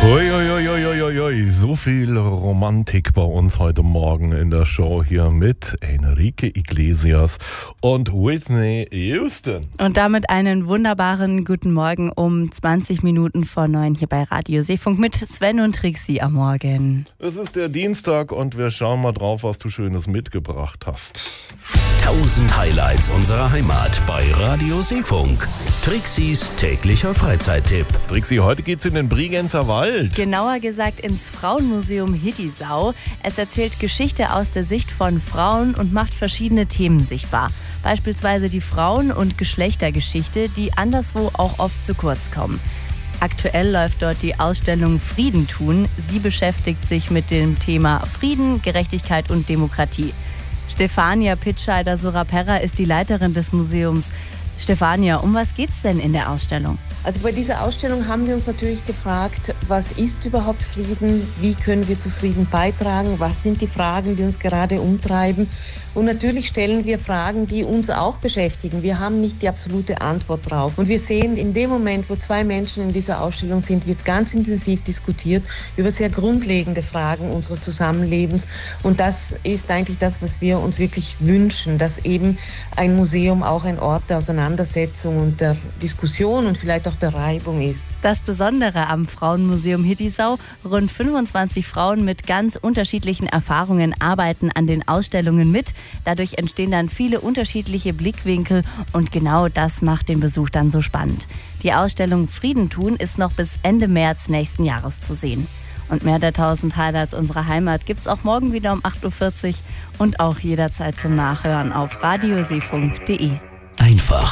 Ui, so viel Romantik bei uns heute Morgen in der Show hier mit Enrique Iglesias und Whitney Houston. Und damit einen wunderbaren guten Morgen um 20 Minuten vor 9 hier bei Radio Seefunk mit Sven und Trixie am Morgen. Es ist der Dienstag und wir schauen mal drauf, was du Schönes mitgebracht hast. 1000 Highlights unserer Heimat bei Radio Seefunk. Trixis täglicher Freizeittipp. Trixie, heute geht's in den Bregenzer Wald. Genauer gesagt ins Frauenmuseum Hittisau. Es erzählt Geschichte aus der Sicht von Frauen und macht verschiedene Themen sichtbar. Beispielsweise die Frauen- und Geschlechtergeschichte, die anderswo auch oft zu kurz kommen. Aktuell läuft dort die Ausstellung Frieden tun. Sie beschäftigt sich mit dem Thema Frieden, Gerechtigkeit und Demokratie. Stefania Pitscheider-Suraperra ist die Leiterin des Museums. Stefania, um was geht's denn in der Ausstellung? Also bei dieser Ausstellung haben wir uns natürlich gefragt, was ist überhaupt Frieden? Wie können wir zu Frieden beitragen? Was sind die Fragen, die uns gerade umtreiben? Und natürlich stellen wir Fragen, die uns auch beschäftigen. Wir haben nicht die absolute Antwort drauf. Und wir sehen, in dem Moment, wo zwei Menschen in dieser Ausstellung sind, wird ganz intensiv diskutiert über sehr grundlegende Fragen unseres Zusammenlebens. Und das ist eigentlich das, was wir uns wirklich wünschen, dass eben ein Museum auch ein Ort der Auseinandersetzung und der Diskussion und vielleicht auch der Reibung ist. Das Besondere am Frauenmuseum Hittisau: rund 25 Frauen mit ganz unterschiedlichen Erfahrungen arbeiten an den Ausstellungen mit. Dadurch entstehen dann viele unterschiedliche Blickwinkel und genau das macht den Besuch dann so spannend. Die Ausstellung Frieden tun ist noch bis Ende März nächsten Jahres zu sehen. Und mehr der 1000 Highlights unserer Heimat gibt's auch morgen wieder um 8.40 Uhr und auch jederzeit zum Nachhören auf radioseefunk.de. Einfach